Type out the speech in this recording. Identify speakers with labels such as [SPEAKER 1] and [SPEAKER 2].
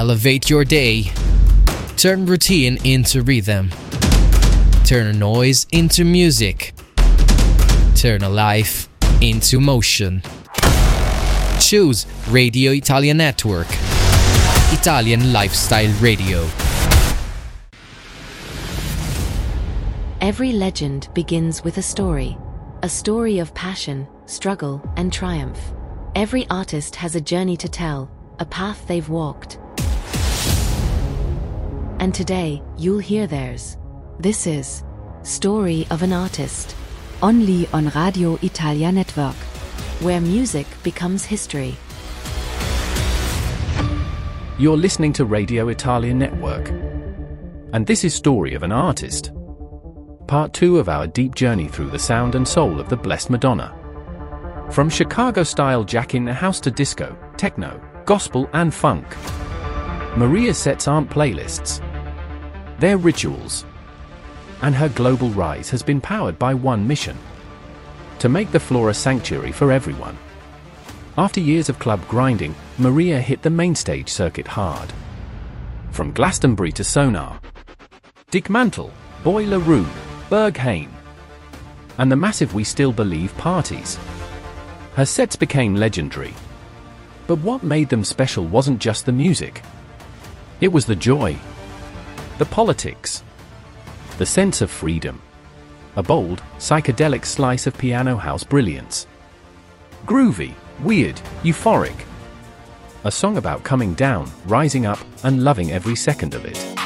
[SPEAKER 1] Elevate your day. Turn routine into rhythm. Turn noise into music. Turn a life into motion. Choose Radio Italia Network. Italian Lifestyle Radio.
[SPEAKER 2] Every legend begins with a story of passion, struggle, and triumph. Every artist has a journey to tell, a path they've walked. And today, you'll hear theirs. This is Story of an Artist, only on Radio Italia Network, where music becomes history.
[SPEAKER 3] You're listening to Radio Italia Network, and this is Story of an Artist, part 2 of our deep journey through the sound and soul of the Blessed Madonna. From Chicago-style jack in the house to disco, techno, gospel and funk, Maria's sets aren't playlists. They're rituals. And her global rise has been powered by one mission: to make the floor a sanctuary for everyone. After years of club grinding, Maria hit the mainstage circuit hard. From Glastonbury to Sonar, Dickmantle, Boiler Room, Berghain, and the massive We Still Believe parties. Her sets became legendary. But what made them special wasn't just the music. It was the joy, the politics, the sense of freedom, a bold, psychedelic slice of piano house brilliance. Groovy, weird, euphoric. A song about coming down, rising up, and loving every second of it.